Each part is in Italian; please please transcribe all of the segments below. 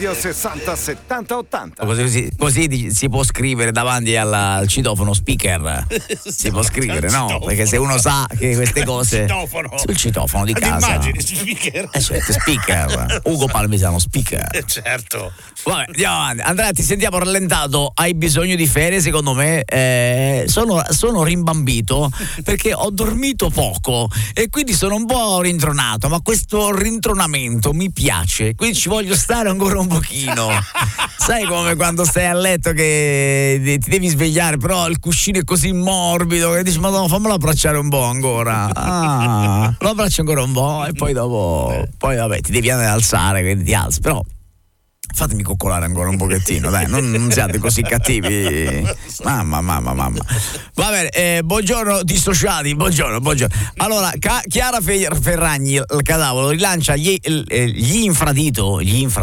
Radio 60 70 80. Così si può scrivere davanti al citofono speaker. Si può scrivere, no? Perché se uno sa che queste cose sul citofono di casa. Immagini, speaker. Certo, speaker. Ugo Palmisano, speaker. Certo. Vabbè, andiamo avanti. Andrea, ti sentiamo rallentato. Hai bisogno di ferie, secondo me. Sono rimbambito perché ho dormito poco e quindi sono un po' rintronato, ma questo rintronamento mi piace, quindi ci voglio stare ancora un pochino. Sai come quando stai a letto che ti devi svegliare, però il cuscino è così morbido che dici madonna, fammelo abbracciare un po' ancora. Lo abbraccio ancora un po' e poi dopo vabbè, ti devi alzare, quindi ti alzi, però fatemi coccolare ancora un pochettino, dai, non siate così cattivi. Mamma. Va bene, buongiorno dissociati, buongiorno. Allora, Chiara Ferragni, il cadavolo, rilancia gli infradito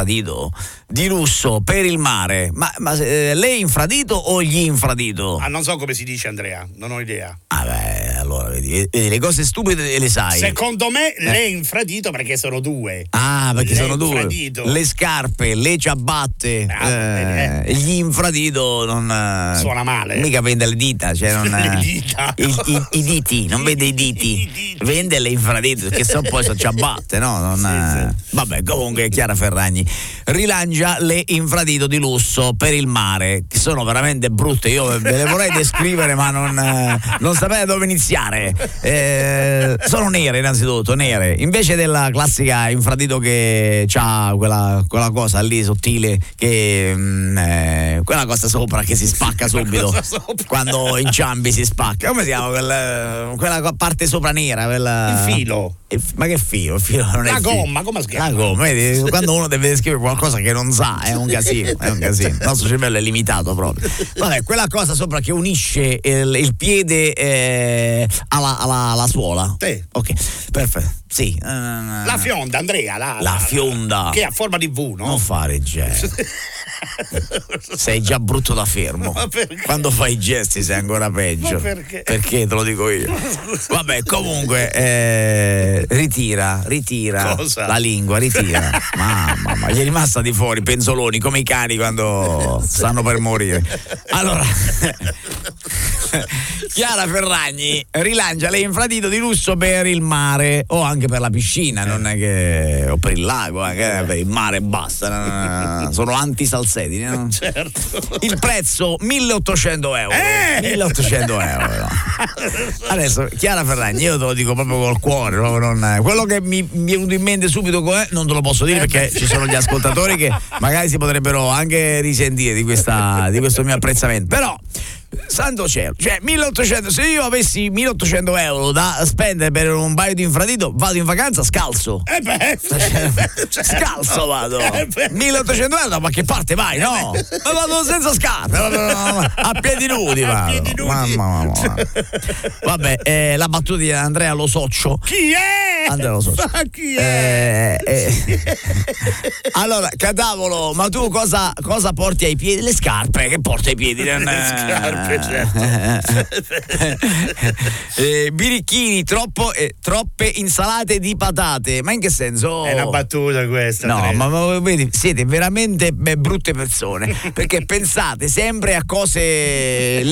di lusso per il mare. Ma lei infradito o gli infradito? Non so come si dice, Andrea, non ho idea. Beh, allora vedi, le cose stupide le sai. Secondo me le infradito perché sono due. Perché sono due. Infradito. Le scarpe, le ciabatte, gli infradito non suona male. Mica vende le dita, cioè non le dita. I diti, non vende i diti. Vende le infradito, che poi sono ciabatte, no? Sì. Vabbè, comunque Chiara Ferragni rilancia le infradito di lusso per il mare, che sono veramente brutte. Io ve le vorrei descrivere, ma non saprei dove iniziare. Sono nere, innanzitutto, nere. Invece della classica infradito che c'ha quella cosa lì sottile, che quella cosa sopra che si spacca subito quando inciampi, si spacca. Come si chiama quella parte sopra nera? Il filo. Ma che filo? Il filo non è la gomma, come si chiama? La gomma, vedi? Quando uno deve descrivere qualcosa che non sa, è un casino. Il nostro cervello è limitato proprio. Vabbè, quella cosa sopra che unisce il piede alla suola. Sì. Ok, perfetto. Sì. La fionda, Andrea. La fionda. Che è a forma di V, no? Non fare gesti. Sei già brutto da fermo. Quando fai i gesti sei ancora peggio. Ma perché? Perché te lo dico io. Vabbè, comunque ritira cosa? La lingua, ritira. Mamma, gli è rimasta di fuori penzoloni come i cani quando stanno per morire. Allora Chiara Ferragni rilancia le infradito di lusso per il mare o anche per la piscina, non è che o per il lago, anche per il mare basta. Sono antisalsedini, no? Certo. Il prezzo 1.800 euro. 1.800 euro. Adesso Chiara Ferragni, io te lo dico proprio col cuore, proprio quello che mi è venuto in mente subito non te lo posso dire perché ci sono gli ascoltatori che magari si potrebbero anche risentire di questo mio apprezzamento, però santo cielo, cioè 1.800, se io avessi 1.800 euro da spendere per un paio di infradito, vado in vacanza scalzo. Scalzo vado. 1.800 euro, da qualche parte vai, no? Ma vado senza scarpe, a piedi nudi vado. Mamma. Vabbè, la battuta di Andrea Lo Soccio. Chi è? Andrea Lo Soccio. Chi è? Allora, cadavolo, ma tu cosa porti ai piedi? Le scarpe che porti ai piedi? Le scarpe, certo. Birichini, troppe insalate di patate. Ma in che senso? È una battuta questa. No, ma vedi, siete veramente brutte persone perché pensate sempre a cose